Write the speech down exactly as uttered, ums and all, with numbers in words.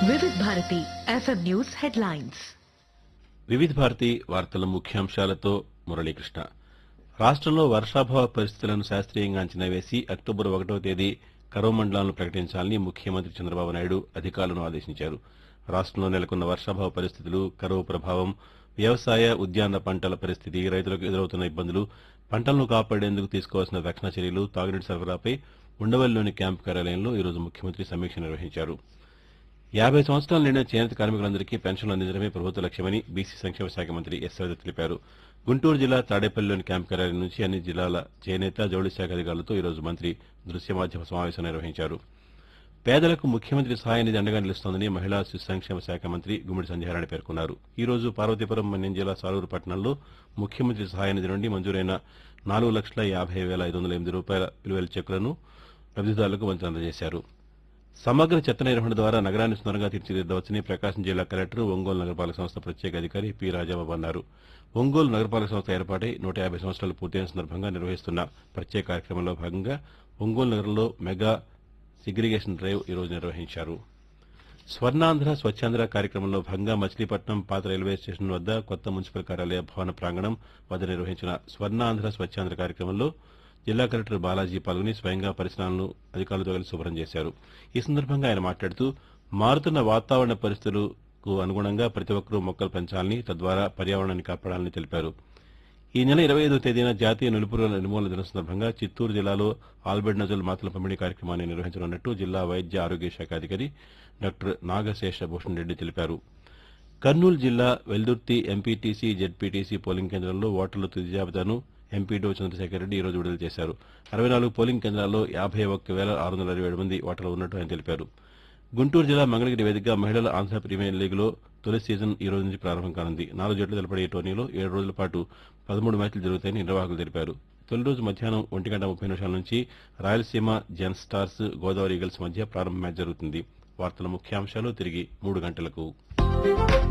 వివిధ Bharati FM news headlines. వివిధ భారతి వార్తల ముఖ్యాంశాలతో మురళీకృష్ణ. రాష్ట్రంలో వర్షాభావ పరిస్థితులను శాస్త్రీయంగా అంచనా వేసి అక్టోబర్ ఒకటో తేదీ కరువు మండలాలను ప్రకటించాలని ముఖ్యమంత్రి చంద్రబాబు నాయుడు అధికారులను ఆదేశించారు. రాష్ట్రంలో నెలకొన్న వర్షాభావ పరిస్థితులు, కరువు ప్రభావం, వ్యవసాయ, ఉద్యాన పంటల పరిస్థితి, రైతులకు ఎదురవుతున్న ఇబ్బందులు, పంటలను కాపాడేందుకు తీసుకోవాల్సిన రక్షణ చర్యలు, తాగునీటి సరఫరాపై ఉండవల్లిలోని క్యాంపు కార్యాలయంలో ఈరోజు ముఖ్యమంత్రి సమీక్ష నిర్వహించారు. యాభై సంవత్సరాలు నిండిన చేనేత కార్మికులందరికీ పెన్షన్లు అందించడమే ప్రభుత్వ లక్ష్యమని బీసీ సంక్షేమ శాఖ మంత్రి ఎస్ సవిత తెలిపారు. గుంటూరు జిల్లా తాడేపల్లిలోని క్యాంపు కార్యాలయం నుంచి అన్ని జిల్లాల చేనేత, జౌళి శాఖ అధికారులతో ఈరోజు మంత్రి దృశ్య మాధ్యమ సమావేశం నిర్వహించారు. పేదలకు ముఖ్యమంత్రి సహాయ నిధి అండగా నిలుస్తోందని మహిళా శిశు సంక్షేమ శాఖ మంత్రి గుమ్మిడి సంధ్యారాణి పేర్కొన్నారు. ఈ రోజు పార్వతీపురం మన్యం జిల్లా సాలూరు పట్టణంలో ముఖ్యమంత్రి సహాయ నిధి నుండి మంజూరైన నాలుగు లక్షల యాభై వేల ఐదు వందల ఎనిమిది రూపాయల విలువైన చెక్కులను లబ్దిదారులకు మంత్రి అందజేశారు. సమగ్ర చెత్త నిర్వహణ ద్వారా నగరాన్ని సుందరంగా తీర్చిదిద్దవచ్చని ప్రకాశం జిల్లా కలెక్టర్, ఒంగోలు నగరపాలక సంస్థ ప్రత్యేక అధికారి పి రాజాబాబు అన్నారు. ఒంగోలు నగరపాలక సంస్థ ఏర్పాటై నూట యాభై సంవత్సరాలు పూర్తయిన సందర్భంగా నిర్వహిస్తున్న ప్రత్యేక కార్యక్రమంలో భాగంగా ఒంగోలు నగరంలో మెగా సిగ్రిగేషన్ డ్రైవ్ ఈరోజు నిర్వహించారు. స్వర్ణాంధ్ర స్వచ్ఛాంధ్ర కార్యక్రమంలో భాగంగా మచిలీపట్నం పాత రైల్వే స్టేషన్ వద్ద కొత్త మున్సిపల్ కార్యాలయ భవన ప్రాంగణం వద్ద నిర్వహించిన స్వర్ణాంధ్ర స్వచ్ఛాంధ్ర కార్యక్రమంలో జిల్లా కలెక్టర్ బాలాజీ పాల్గొని స్వయంగా పరిసరాలను అధికారులతో కలిసి శుభ్రం చేశారు. ఈ సందర్భంగా ఆయన మాట్లాడుతూ మారుతున్న వాతావరణ పరిస్థితులకు అనుగుణంగా ప్రతి ఒక్కరూ మొక్కలు పెంచాలని, తద్వారా పర్యావరణాన్ని కాపాడాలని తెలిపారు. ఈ నెల ఇరవై ఐదో తేదీన జాతీయ నులిపురుగుల నిర్మూలన దినం సందర్భంగా చిత్తూరు జిల్లాలో ఆల్బెండజోల్ మాత్రల పంపిణీ కార్యక్రమాన్ని నిర్వహించనున్నట్టు జిల్లా వైద్య ఆరోగ్య శాఖ అధికారి డాక్టర్ నాగశేష భూషణ్ రెడ్డి తెలిపారు. కర్నూలు జిల్లా వెల్దుర్తి ఎంపీటీసీ, జెడ్పీటీసీ పోలింగ్ కేంద్రంలో ఓటర్ల తుది జాబితాను ఎంపీడో చంద్రశేఖర్ రెడ్డి ఈరోజు విడుదల చేశారు. అరవై నాలుగు పోలింగ్ కేంద్రాల్లో యాభై ఒక్క వేల ఆరు వందల అరవై ఏడు మంది ఓటర్లు ఉన్నట్టు ఆయన తెలిపారు. గుంటూరు జిల్లా మంగళగిరి వేదికగా మహిళల ఆంధ్ర ప్రీమియర్ లీగ్లో తొలి సీజన్ ఈ రోజు నుంచి ప్రారంభం కానుంది. నాలుగు జట్లు తలపడే ఈ టోర్నీలో ఏడు రోజుల పాటు పదమూడు మ్యాచ్లు జరుగుతాయని నిర్వాహకులు తెలిపారు. తొలి రోజు మధ్యాహ్నం ఒంటి గంట ముప్పై నిమిషాల నుంచి రాయలసీమ జెన్ స్టార్స్, గోదావరి ఈగల్స్ మధ్య ప్రారంభ మ్యాచ్ జరుగుతుంది. వార్తల ముఖ్యాంశాలు తిరిగి మూడు గంటలకు.